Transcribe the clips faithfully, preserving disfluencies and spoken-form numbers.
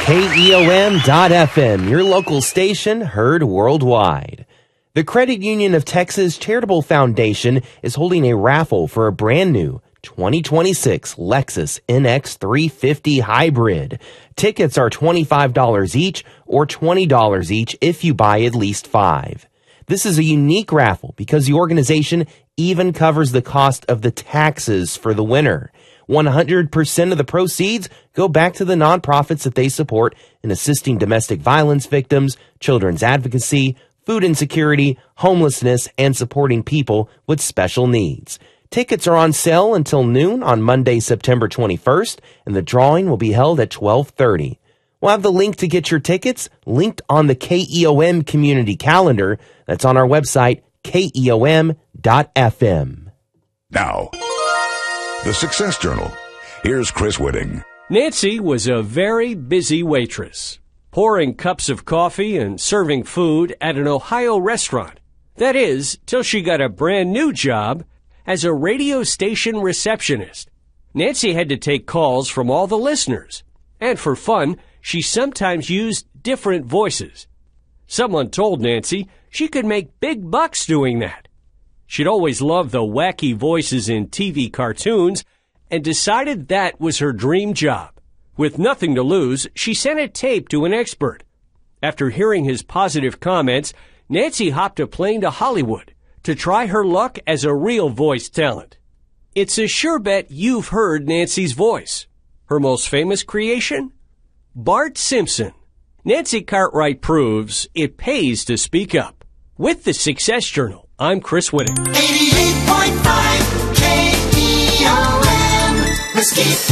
K E O M dot F M, your local station heard worldwide. The Credit Union of Texas Charitable Foundation is holding a raffle for a brand new twenty twenty-six Lexus N X three fifty Hybrid. Tickets are twenty-five dollars each or twenty dollars each if you buy at least five. This is a unique raffle because the organization even covers the cost of the taxes for the winner. one hundred percent of the proceeds go back to the nonprofits that they support in assisting domestic violence victims, children's advocacy, food insecurity, homelessness, and supporting people with special needs. Tickets are on sale until noon on Monday, September twenty-first, and the drawing will be held at twelve thirty. We'll have the link to get your tickets linked on the K E O M community calendar. That's on our website, K E O M dot F M. Now, the Success Journal. Here's Chris Whitting. Nancy was a very busy waitress, pouring cups of coffee and serving food at an Ohio restaurant. That is, till she got a brand new job as a radio station receptionist. Nancy had to take calls from all the listeners, and for fun, she sometimes used different voices. Someone told Nancy she could make big bucks doing that. She'd always loved the wacky voices in T V cartoons and decided that was her dream job. With nothing to lose, she sent a tape to an expert. After hearing his positive comments, Nancy hopped a plane to Hollywood to try her luck as a real voice talent. It's a sure bet you've heard Nancy's voice. Her most famous creation? Bart Simpson. Nancy Cartwright proves it pays to speak up. With the Success Journal, I'm Chris Whitting. eighty-eight point five K E O M, Mesquite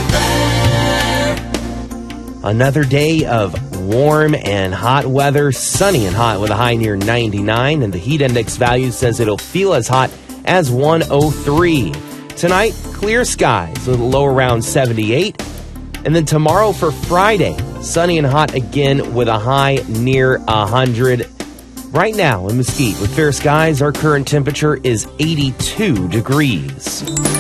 weather. Another day of warm and hot weather, sunny and hot with a high near ninety-nine, and the heat index value says it'll feel as hot as one oh three. Tonight, clear skies with a low around seventy-eight. And then tomorrow for Friday, sunny and hot again with a high near one hundred. Right now in Mesquite with fair skies, our current temperature is eighty-two degrees.